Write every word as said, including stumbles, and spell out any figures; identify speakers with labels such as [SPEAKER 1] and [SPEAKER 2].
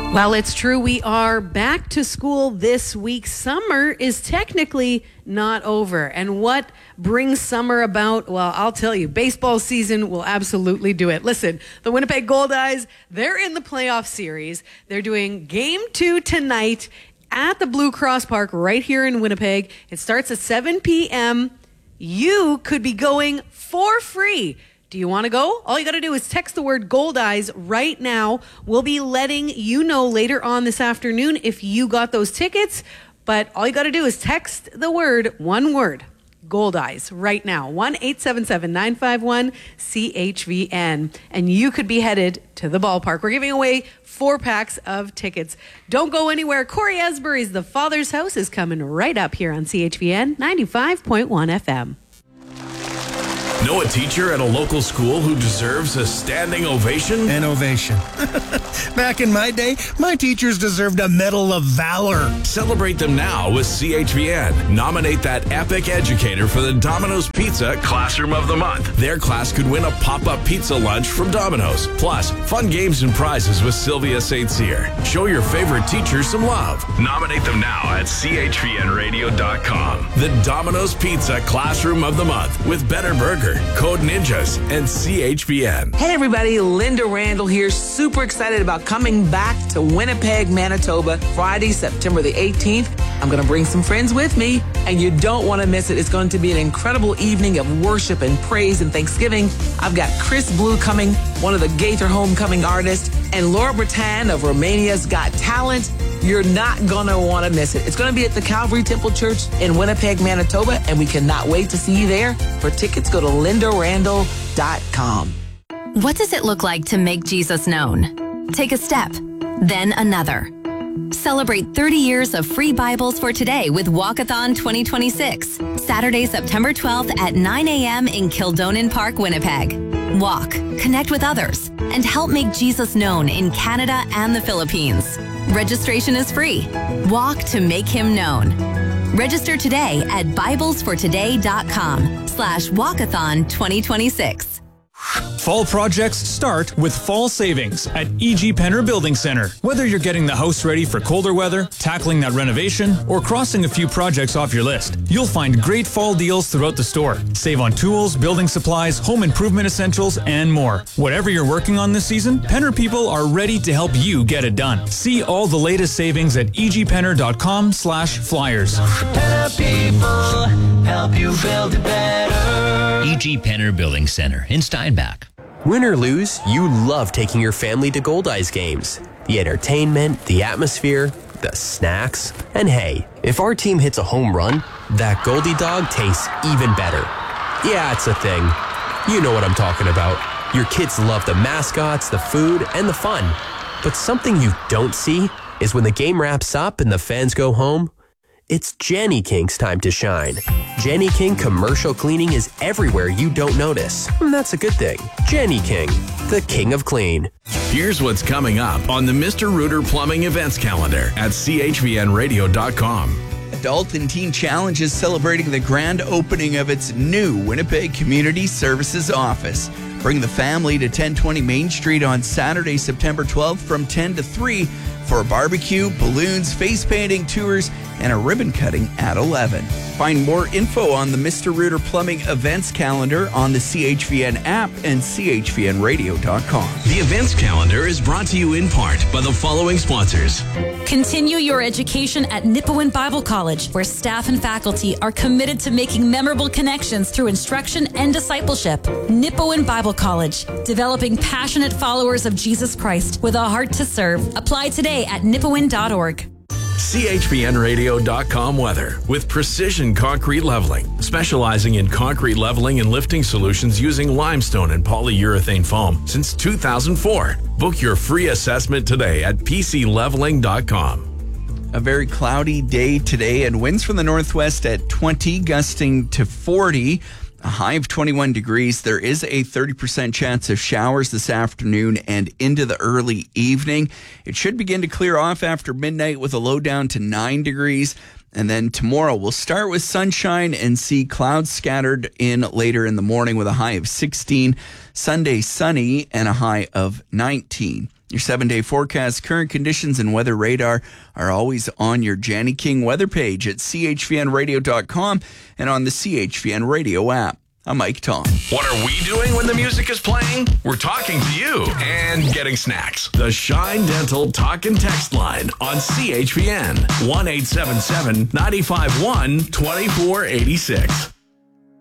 [SPEAKER 1] Well, it's true. We are back to school this week. Summer is technically not over. And what brings summer about? Well, I'll tell you, baseball season will absolutely do it. Listen, the Winnipeg Goldeyes, they're in the playoff series. They're doing game two tonight at the Blue Cross Park right here in Winnipeg. It starts at seven p.m. You could be going for free. Do you want to go? All you got to do is text the word Goldeyes right now. We'll be letting you know later on this afternoon if you got those tickets. But all you got to do is text the word, one word, Goldeyes right now. one eight seven seven nine five one C H V N. And you could be headed to the ballpark. We're giving away four packs of tickets. Don't go anywhere. Corey Asbury's The Father's House is coming right up here on C H V N ninety-five point one F M.
[SPEAKER 2] Know a teacher at a local school who deserves a standing ovation?
[SPEAKER 3] An ovation. Back in my day, my teachers deserved a Medal of Valor.
[SPEAKER 2] Celebrate them now with C H V N. Nominate that epic educator for the Domino's Pizza Classroom of the Month. Their class could win a pop-up pizza lunch from Domino's. Plus, fun games and prizes with Sylvia Saint Cyr. Show your favorite teacher some love. Nominate them now at C H V N radio dot com. The Domino's Pizza Classroom of the Month with Better Burger, Code Ninjas, and C H V N.
[SPEAKER 4] Hey everybody, Linda Randall here. Super excited about coming back to Winnipeg, Manitoba, Friday, September the eighteenth. I'm going to bring some friends with me, and you don't want to miss it. It's going to be an incredible evening of worship and praise and Thanksgiving. I've got Chris Blue coming, one of the Gaither Homecoming artists, and Laura Bretan of Romania's Got Talent. You're not going to want to miss it. It's going to be at the Calvary Temple Church in Winnipeg, Manitoba, and we cannot wait to see you there. For tickets, go to linda randall dot com.
[SPEAKER 5] What does it look like to make Jesus known? Take a step, then another. Celebrate thirty years of free Bibles for today with Walkathon twenty twenty-six. Saturday, September twelfth at nine a.m. in Kildonan Park, Winnipeg. Walk, connect with others, and help make Jesus known in Canada and the Philippines. Registration is free. Walk to make him known. Register today at bibles for today dot com slash walkathon twenty twenty-six.
[SPEAKER 6] Fall projects start with fall savings at E G Penner Building Center. Whether you're getting the house ready for colder weather, tackling that renovation, or crossing a few projects off your list, you'll find great fall deals throughout the store. Save on tools, building supplies, home improvement essentials, and more. Whatever you're working on this season, Penner people are ready to help you get it done. See all the latest savings at e g penner dot com slash flyers.
[SPEAKER 7] Penner people help you build it better.
[SPEAKER 8] E G Penner Building Center in Steinbach.
[SPEAKER 9] Win or lose, you love taking your family to Goldeyes games. The entertainment, the atmosphere, the snacks. And hey, if our team hits a home run, that Goldie dog tastes even better. Yeah, it's a thing. You know what I'm talking about. Your kids love the mascots, the food, and the fun. But something you don't see is when the game wraps up and the fans go home, it's Jenny King's time to shine. Jenny King commercial cleaning is everywhere you don't notice. And that's a good thing. Jenny King, the king of clean.
[SPEAKER 2] Here's what's coming up on the Mister Rooter Plumbing events calendar at C H V N radio dot com.
[SPEAKER 10] Adult and Teen Challenge is celebrating the grand opening of its new Winnipeg Community Services office. Bring the family to ten twenty Main Street on Saturday, September twelfth from ten to three for a barbecue, balloons, face painting, tours, and a ribbon cutting at eleven. Find more info on the Mister Rooter Plumbing events calendar on the C H V N app and C H V N radio dot com.
[SPEAKER 2] The events calendar is brought to you in part by the following sponsors.
[SPEAKER 11] Continue your education at Nipawin Bible College, where staff and faculty are committed to making memorable connections through instruction and discipleship. Nipawin Bible College, developing passionate followers of Jesus Christ with a heart to serve. Apply today at nipawin dot org.
[SPEAKER 2] C H V N radio dot com weather with Precision Concrete Leveling, specializing in concrete leveling and lifting solutions using limestone and polyurethane foam since two thousand four. Book your free assessment today at p c leveling dot com.
[SPEAKER 10] A very cloudy day today and winds from the northwest at twenty, gusting to forty. A high of twenty-one degrees. There is a thirty percent chance of showers this afternoon and into the early evening. It should begin to clear off after midnight with a low down to nine degrees. And then tomorrow we'll start with sunshine and see clouds scattered in later in the morning with a high of sixteen. Sunday sunny and a high of nineteen. Your seven-day forecast, current conditions, and weather radar are always on your Janny King weather page at c h v n radio dot com and on the C H V N Radio app. I'm Mike Tom.
[SPEAKER 2] What are we doing when the music is playing? We're talking to you and getting snacks. The Shine Dental Talk and Text line on C H V N. one eight seven seven, nine five one, two four eight six.